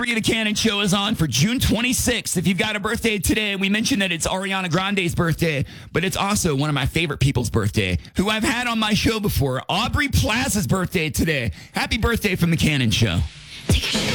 3 of the Cannon Show is on for June 26th. If you've got a birthday today, we mentioned that it's Ariana Grande's birthday, but it's also one of my favorite people's birthday, who I've had on my show before, Aubrey Plaza's birthday today. Happy birthday from the Cannon Show.